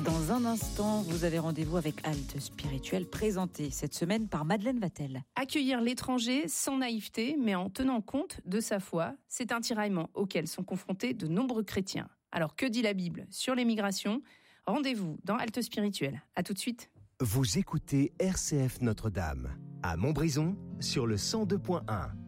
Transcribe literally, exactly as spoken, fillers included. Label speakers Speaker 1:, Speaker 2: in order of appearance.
Speaker 1: Dans un instant, vous avez rendez-vous avec Halte Spirituelle, présentée cette semaine par Madeleine Vatel.
Speaker 2: Accueillir l'étranger sans naïveté, mais en tenant compte de sa foi, c'est un tiraillement auquel sont confrontés de nombreux chrétiens. Alors que dit la Bible sur les migrations ? Rendez-vous dans Halte Spirituelle. À tout de suite.
Speaker 3: Vous écoutez R C F Notre-Dame, à Montbrison, sur le cent deux point un.